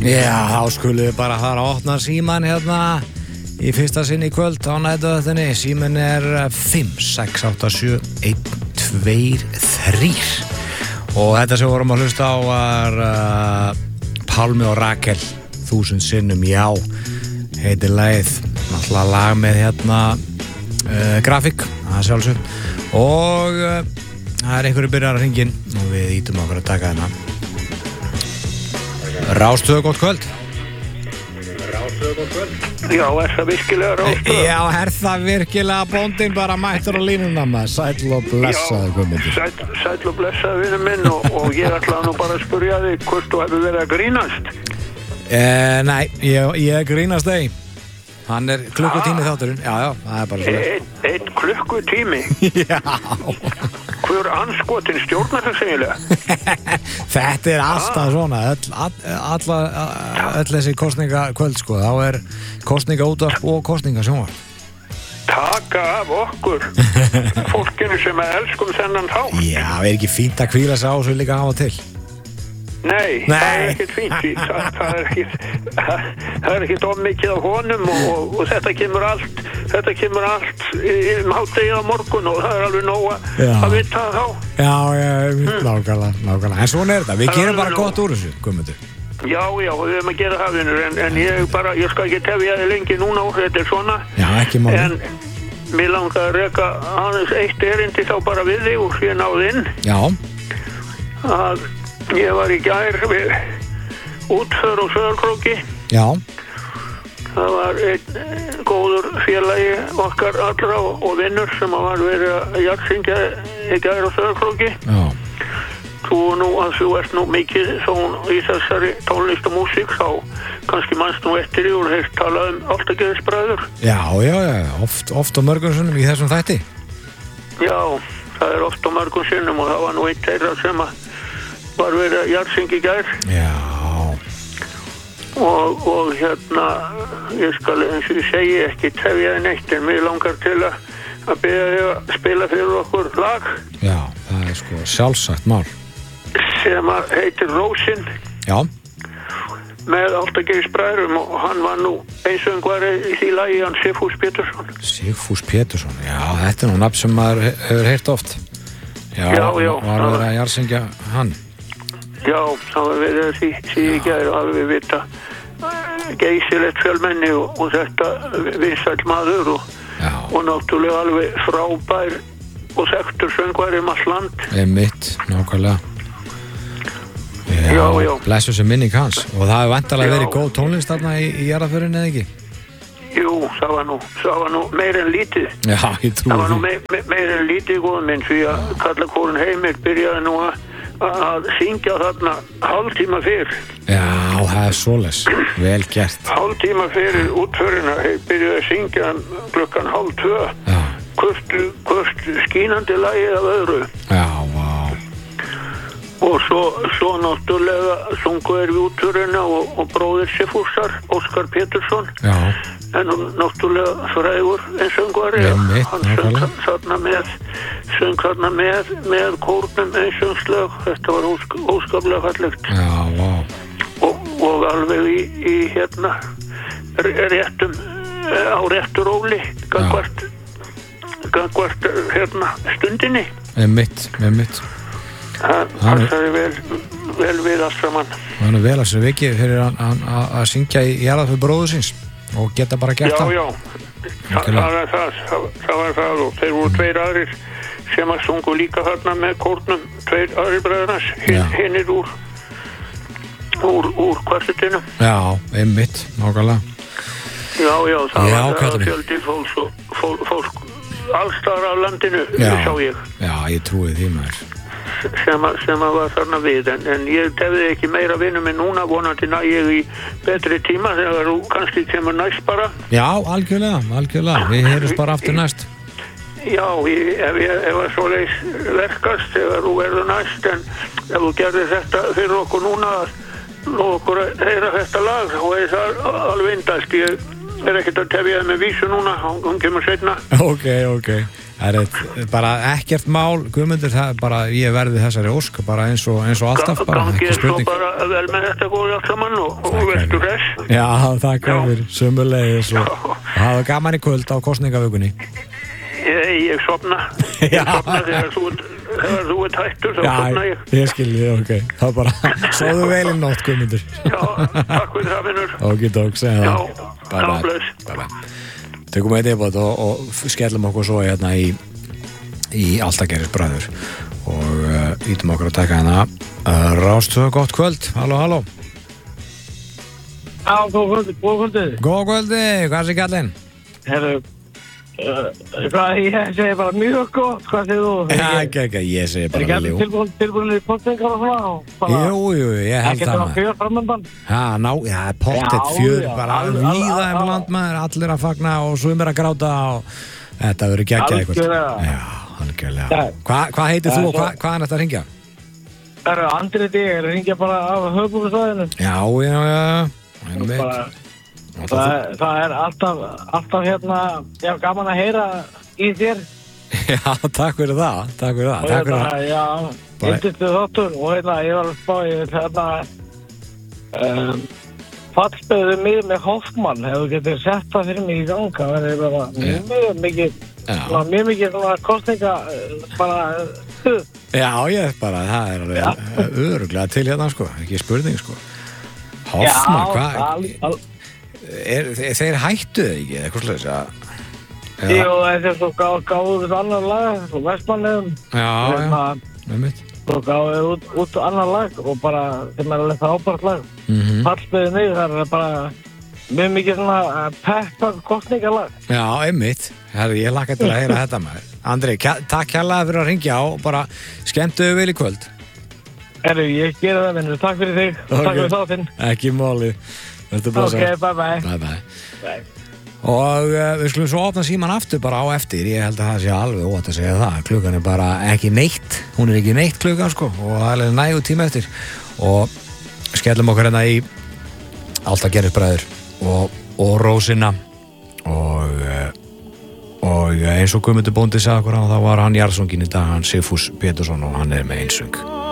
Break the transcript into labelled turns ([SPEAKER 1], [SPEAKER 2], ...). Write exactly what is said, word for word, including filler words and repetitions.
[SPEAKER 1] Já, þá skulum við bara fara að opna síman hérna í fyrsta sinn í kvöld á næturvaktinni. Síminn er fimm sex átta sjö einn tveir þrír og þetta sem vorum að hlusta á var uh, Pálmi og Rakel þúsund sinnum já heitir lagið, náttúrulega lag með hérna uh, grafík, það er sjálfsög og uh, það er einhverju byrjar að hringin og við ítum okkur að taka hérna. Rástöðu, gott kvöld.
[SPEAKER 2] Rástöðu, gott kvöld. Já, er það virkilega Rástöðu?
[SPEAKER 1] Já, er það virkilega bóndin bara mættur á línuna maður. Sæll og blessaði, Guðmundur.
[SPEAKER 2] Já, sæll, sæll og blessaði vinur minn og, og ég ætlaði nú bara að spyrja þig hvort þú hefur verið að grínast.
[SPEAKER 1] Eh, nei, ég, ég grínast þig. Hann er klukkutími þátturinn. Já, já, það er bara svo.
[SPEAKER 2] Einn ein klukkutími?
[SPEAKER 1] Já.
[SPEAKER 2] Hver anskotin stjórnar það segilega?
[SPEAKER 1] Þetta er alltaf svona öll, all, all, öll þessi kosningakvöld sko, þá er kosningaútvarp og kosningasjónvarp.
[SPEAKER 2] Taka af okkur fólkinu sem er elskum þennan þá.
[SPEAKER 1] Já, er ekki fínt að hvíla sig á svo líka á og til?
[SPEAKER 2] Nei,
[SPEAKER 1] Nei.
[SPEAKER 2] það er ekkert fínt það, það er ekkert það er ekkert of mikið af honum og, og, og þetta kemur allt þetta kemur allt um hádegi á morgun og það er alveg nóg að vita þá.
[SPEAKER 1] Já, já, nákvæmlega, nákvæmlega. En svona er þetta, við gerum bara gott úr þessu, Guðmundur.
[SPEAKER 2] Já, já, við erum að gera það, vinur, en, en ég bara, ég skal ekki tefja þig lengi núna og þetta er svona.
[SPEAKER 1] Já, ekki máli.
[SPEAKER 2] En mér langar að reka aðeins eitt erindi þá bara við þig og síðan náð inn.
[SPEAKER 1] Já.
[SPEAKER 2] Að ég var í gær við útför á Sauðárkróki.
[SPEAKER 1] Já.
[SPEAKER 2] Það var einn góður félagi okkar allra og, og vinnur sem var verið að jarðsyngja í gær á Sauðárkróki.
[SPEAKER 1] Já.
[SPEAKER 2] Þú nú að þú ert nú mikið þón í þessari tónlist og músík þá kannski mannst nú eftir því og hefst talað um Álftagerðisbræður.
[SPEAKER 1] Já, já, já, oft, oft á mörgum sinnum í þessum þætti.
[SPEAKER 2] Já, það er oft á mörgum sinnum og það var nú einn þeirra sem að var verið að jarðsyngja í gær.
[SPEAKER 1] Já.
[SPEAKER 2] Og, og hérna, ég skal eins og ég segi ekki tefjaði neitt en mér langar til að, að byrja þig að spila fyrir okkur lag.
[SPEAKER 1] Já, það er sko sjálfsagt mál.
[SPEAKER 2] Sem að heitir Rósin.
[SPEAKER 1] Já.
[SPEAKER 2] Með Álftagerðisbræðrum og hann var nú einsöngvari í því lagi hann Sigfús Pétursson.
[SPEAKER 1] Sigfús Pétursson, já, þetta er nú nafn sem maður hefur heyrt oft. Já,
[SPEAKER 2] já, já.
[SPEAKER 1] Var verið að jarðsyngja hann.
[SPEAKER 2] Já, það var verið að því, því í gær og alveg vita geysilegt fjölmenni og, og þetta vinsæll maður og, og náttúrulega alveg frábær og þekktur söngvari um allt land.
[SPEAKER 1] Einmitt, nákvæmlega. Já,
[SPEAKER 2] já, já.
[SPEAKER 1] Blessu sem minning hans. Og það hefur væntanlega verið góð tónlist þarna í, í jarðarförinni eða ekki?
[SPEAKER 2] Jú, það var nú, það var nú meir en lítið.
[SPEAKER 1] Já, ég trúi því.
[SPEAKER 2] Það var nú meir, meir en lítið góð minn því að Karlakórinn Heimir byrjaði nú að að syngja þarna hálftíma fyrr.
[SPEAKER 1] Já, það er svoleiðis. Vel gert.
[SPEAKER 2] Hálftíma fyrir útförina byrjaði að syngja klukkan hálf tvö.
[SPEAKER 1] Já.
[SPEAKER 2] Hvort, hvort skínandi lagið af öðru.
[SPEAKER 1] Já, vá.
[SPEAKER 2] Og svo, svo náttúrulega sungu er við útförina og, og bróðir Sigfúsar, Óskar Pétursson.
[SPEAKER 1] Já.
[SPEAKER 2] En náttúrulega frægur en söngvari.
[SPEAKER 1] Einmitt,
[SPEAKER 2] hann söng þarna með söng þarna með, með kórnum einsöngslag. Þetta var ósk, óskaplega fallegt.
[SPEAKER 1] Já, vá.
[SPEAKER 2] Og, og alveg í, í hérna réttum á réttu róli gangvart gangvart hérna stundinni.
[SPEAKER 1] Einmitt, einmitt.
[SPEAKER 2] Það passaði vel, vel við allt saman.
[SPEAKER 1] Það er vel að sér vikið fyrir að syngja í jarðarför bróður síns og geta bara gert það.
[SPEAKER 2] Já, já, Þa, það var það, það, það var það og þeir voru tveir aðrir sem að sungu líka þarna með kórnum, tveir aðrir bræðarnas, hinn, hinn er úr, úr, úr kvartetinu.
[SPEAKER 1] Já, einmitt, nákvæmlega.
[SPEAKER 2] Já, já, það
[SPEAKER 1] já,
[SPEAKER 2] var það fjöldi fólks og fólk, fólk allstar af landinu, sá ég.
[SPEAKER 1] Já, ég trúi því maður.
[SPEAKER 2] Sem að, sem að var þarna við en, en ég tefði ekki meira vinnu minn núna vonandi næ ég í betri tíma þegar þú kannski kemur næst bara.
[SPEAKER 1] Já, algjörlega, algjörlega við heyrjumst bara aftur næst.
[SPEAKER 2] Já, ég, ef ég ef að svoleiðis verkast þegar þú verður næst en ef þú gerðir þetta fyrir okkur núna og okkur að heyra þetta lag þá er það alveg indast ég er ekkert að tefja það með vísu núna hún kemur seinna.
[SPEAKER 1] Ok, ok Það er bara ekkert mál, Guðmundur, það er bara, ég verði þessari ósk, bara eins og, eins og alltaf, bara ekki spurning.
[SPEAKER 2] Gangið svo bara vel með þetta góði allt saman og, og verður þess.
[SPEAKER 1] Já, takk fyrir, sömulegis og, og hafa gaman í kvöld á kosningavökunni.
[SPEAKER 2] Ég, ég sopna, ég sopna þegar þú, þegar þú ert hættur, þá
[SPEAKER 1] Já,
[SPEAKER 2] sopna ég.
[SPEAKER 1] Já, ég skil ég, ok, þá bara, sóðu vel í nótt, Guðmundur.
[SPEAKER 2] Já, takk fyrir það, vinnur.
[SPEAKER 1] Ok, tók, segja það.
[SPEAKER 2] Já, já, bless.
[SPEAKER 1] Bye bye. Tökum við eitthvað og, og skellum okkur svo hérna í, í Altagerðisbræður og uh, ítum okkur að taka hérna uh, Rástvö, gott kvöld, halló, halló.
[SPEAKER 3] Já, góð kvöldi, góð kvöldi.
[SPEAKER 1] Góð kvöldi, hvað sé kallinn?
[SPEAKER 3] Herru, uh, hvað ég segi bara mjög gott, hvað segir þú?
[SPEAKER 1] Já, ekki, ekki, ég segi bara
[SPEAKER 3] Er ekki tilbúin, tilbúin í pottingar og svona?
[SPEAKER 1] Jú, jú, ég held það.
[SPEAKER 3] Ekkert að fjör framöndan?
[SPEAKER 1] Já, ná, já, pottet fjör,
[SPEAKER 3] Já, já,
[SPEAKER 1] bara
[SPEAKER 3] al- al-
[SPEAKER 1] víða um
[SPEAKER 3] al-
[SPEAKER 1] landmaður, allir að fagna og sumir að gráta og þetta verður geggjað eitthvað.
[SPEAKER 3] Algjörlega.
[SPEAKER 1] Já, algjörlega.
[SPEAKER 3] Já.
[SPEAKER 1] Hva, hvað heitir
[SPEAKER 3] Já,
[SPEAKER 1] þú og
[SPEAKER 3] svo-
[SPEAKER 1] hva, hvað er þetta að ringja?
[SPEAKER 3] Herru, Andrið ég er að ringja bara af höfbúrstæðinu.
[SPEAKER 1] Já, já, já, einmitt.
[SPEAKER 3] Bara, það, það er alltaf, alltaf hérna, já, gaman að heyra í þér.
[SPEAKER 1] Já, takk fyrir það, takk fyrir það,
[SPEAKER 3] Og
[SPEAKER 1] takk fyrir
[SPEAKER 3] hérna,
[SPEAKER 1] það.
[SPEAKER 3] já,
[SPEAKER 1] Bara-
[SPEAKER 3] yndistu þáttur og hérna, ég var að spá í hérna, um, fallbeðu mig með Hoffmann, ef þú getur sett það fyrir mig í ganga, það er bara mjög mikið,
[SPEAKER 1] Já.
[SPEAKER 3] svona, mjög mikið svona kostninga, eh, bara, stuð.
[SPEAKER 1] Já, ég bara, það er alveg öruglega til hérna, sko, ekki spurning, sko. Hoffmann, hvað,
[SPEAKER 3] al, al,
[SPEAKER 1] er, þeir hættu þið ekki, eða eitthvað slags að...
[SPEAKER 3] jú, þetta er svo gá, gáðu við annar lag, svo Vestmannum,
[SPEAKER 1] Já,
[SPEAKER 3] hérna,
[SPEAKER 1] já, með mitt.
[SPEAKER 3] svo gáðu við út, út annar lag og bara, þeim er alveg frábært lag.
[SPEAKER 1] Mhm.
[SPEAKER 3] Fallbeðu mig, það er bara mjög mikið svona eh, peppa kostningalag.
[SPEAKER 1] Já, einmitt. Herri, ég lakka til að heyra þetta maður. Andri, kja, takk hérlega fyrir að ringja og bara skemmtuðu vel í kvöld.
[SPEAKER 3] Herru, ég gera það, vinnur. Takk fyrir þig.
[SPEAKER 1] Ok.
[SPEAKER 3] Takk fyrir þáttinn.
[SPEAKER 1] Ekki máli. Þetta er
[SPEAKER 3] Ok, bye bye.
[SPEAKER 1] Bye bye.
[SPEAKER 3] Bye.
[SPEAKER 1] Og uh, við skulum svo opna síman aftur bara á eftir. Ég held að það sé alveg óvægt að segja það. Klukkan er bara ekki neitt. Hún er ekki neitt klukkan, sko. Og það er alveg nægu tíma eftir. Og skellum okkur hérna í Altagerðisbræður og, og Rósina og, uh, og eins og Guðmundur bóndi sagði okkur á, þá var hann jarðsunginn í dag, hann Sigfús Pétursson og hann er með einsöng.